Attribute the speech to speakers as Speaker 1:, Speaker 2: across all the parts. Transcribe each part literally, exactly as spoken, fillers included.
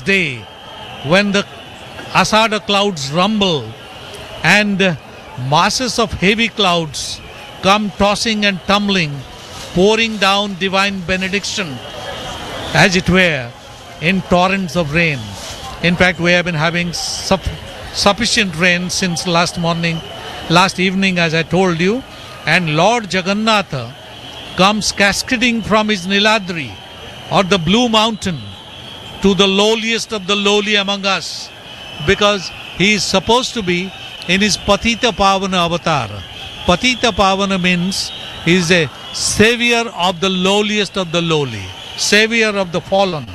Speaker 1: day when the Asada clouds rumble and masses of heavy clouds come tossing and tumbling, pouring down divine benediction, as it were, in torrents of rain. In fact, we have been having suff- sufficient rain since last morning, last evening, as I told you, and Lord Jagannatha comes cascading from his Niladri, or the blue mountain, to the lowliest of the lowly among us, because he is supposed to be in his Patita Pavana avatar. Patita Pavana means he is a savior of the lowliest of the lowly, savior of the fallen.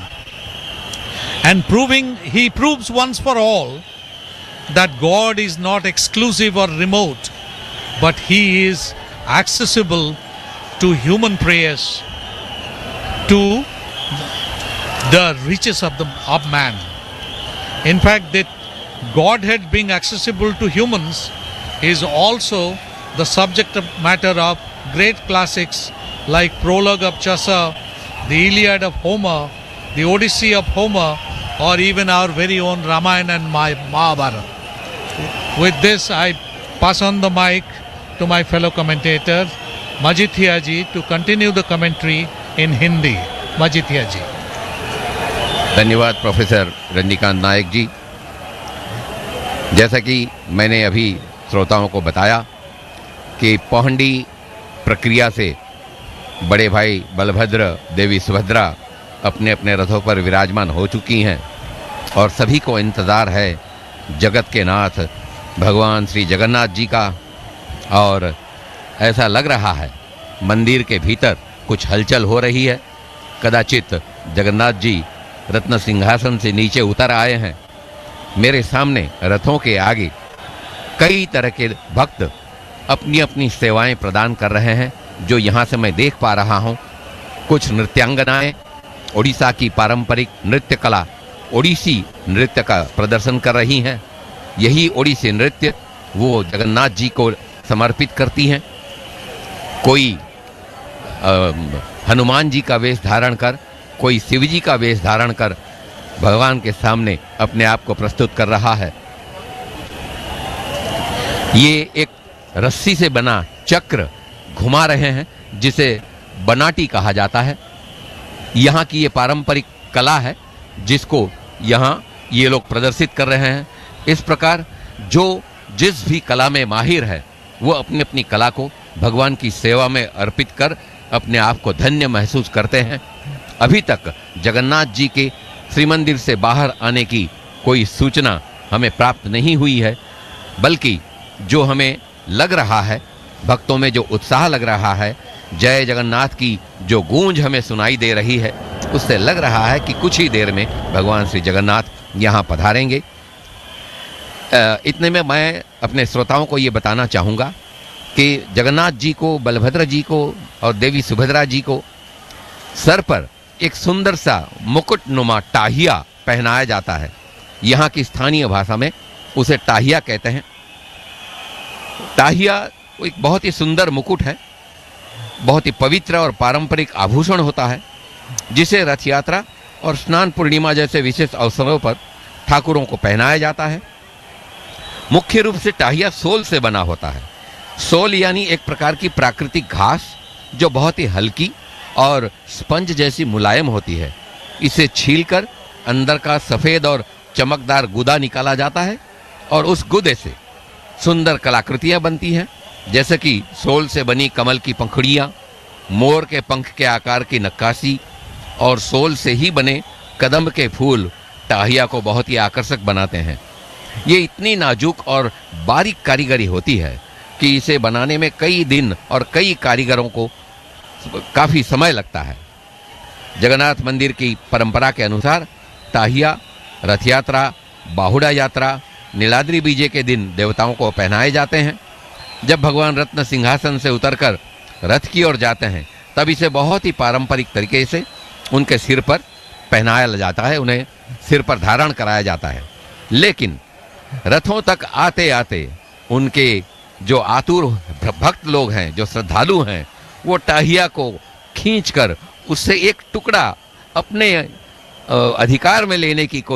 Speaker 1: And proving, he proves once for all that God is not exclusive or remote, but he is accessible to human prayers, to the riches of the of man. In fact, that Godhead being accessible to humans is also the subject of matter of great classics like Prologue of Chaucer, the Iliad of Homer, the Odyssey of Homer, or even our very own Ramayana and Mahabharata. With this, I pass on the mic to my fellow commentator, Majithia ji, to continue the commentary in Hindi. Majithia ji.
Speaker 2: धन्यवाद professor Rajinikanth नायक जी। जैसा कि मैंने अभी श्रोताओं को बताया कि पौहंडी प्रक्रिया से बड़े भाई बलभद्र, देवी सुभद्रा अपने अपने रथों पर विराजमान हो चुकी हैं और सभी को इंतज़ार है जगत के नाथ भगवान श्री जगन्नाथ जी का। और ऐसा लग रहा है मंदिर के भीतर कुछ हलचल हो रही है। कदाचित जगन्नाथ जी रत्न सिंहासन से नीचे उतर आए हैं। मेरे सामने रथों के आगे कई तरह के भक्त अपनी अपनी सेवाएं प्रदान कर रहे हैं, जो यहाँ से मैं देख पा रहा हूँ। कुछ नृत्यांगनाएं ओडिशा की पारंपरिक नृत्य कला ओडिसी नृत्य का प्रदर्शन कर रही हैं। यही ओडिसी नृत्य वो जगन्नाथ जी को समर्पित करती हैं। कोई आ, हनुमान जी का वेश धारण कर, कोई शिव जी का वेश धारण कर भगवान के सामने अपने आप को प्रस्तुत कर रहा है। ये एक रस्सी से बना चक्र घुमा रहे हैं, जिसे बनाटी कहा जाता है। यहाँ की ये पारंपरिक कला है जिसको यहाँ ये लोग प्रदर्शित कर रहे हैं। इस प्रकार जो जिस भी कला में माहिर है वो अपनी अपनी कला को भगवान की सेवा में अर्पित कर अपने आप को धन्य महसूस करते हैं। अभी तक जगन्नाथ जी के श्रीमंदिर से बाहर आने की कोई सूचना हमें प्राप्त नहीं हुई है, बल्कि जो हमें लग रहा है, भक्तों में जो उत्साह लग रहा है, जय जगन्नाथ की जो गूंज हमें सुनाई दे रही है, उससे लग रहा है कि कुछ ही देर में भगवान श्री जगन्नाथ यहाँ पधारेंगे। इतने में मैं अपने श्रोताओं को ये बताना चाहूँगा कि जगन्नाथ जी को, बलभद्र जी को और देवी सुभद्रा जी को सर पर एक सुंदर सा मुकुटनुमा टाहिया पहनाया जाता है। यहाँ की स्थानीय भाषा में उसे टाहिया कहते हैं। टाहिया एक बहुत ही सुंदर मुकुट है, बहुत ही पवित्र और पारंपरिक आभूषण होता है, जिसे रथ यात्रा और स्नान पूर्णिमा जैसे विशेष अवसरों पर ठाकुरों को पहनाया जाता है। मुख्य रूप से टाहिया सोल से बना होता है। सोल यानी एक प्रकार की प्राकृतिक घास जो बहुत ही हल्की और स्पंज जैसी मुलायम होती है। इसे छीलकर अंदर का सफ़ेद और चमकदार गुदा निकाला जाता है और उस गुदे से सुंदर कलाकृतियाँ बनती हैं, जैसे कि सोल से बनी कमल की पंखुड़ियाँ, मोर के पंख के आकार की नक्काशी और सोल से ही बने कदम्ब के फूल टाहिया को बहुत ही आकर्षक बनाते हैं। ये इतनी नाजुक और बारीक कारीगरी होती है कि इसे बनाने में कई दिन और कई कारीगरों को काफ़ी समय लगता है। जगन्नाथ मंदिर की परंपरा के अनुसार टाहिया रथ यात्रा, बाहुड़ा यात्रा, नीलाद्री बीजे के दिन देवताओं को पहनाए जाते हैं। जब भगवान रत्न सिंहासन से उतरकर रथ की ओर जाते हैं तब इसे बहुत ही पारंपरिक तरीके से उनके सिर पर पहनाया जाता है, उन्हें सिर पर धारण कराया जाता है। लेकिन रथों तक आते आते उनके जो आतुर भक्त लोग हैं, जो श्रद्धालु हैं, वो टाहिया को खींचकर उससे एक टुकड़ा अपने अधिकार में लेने की कोशिश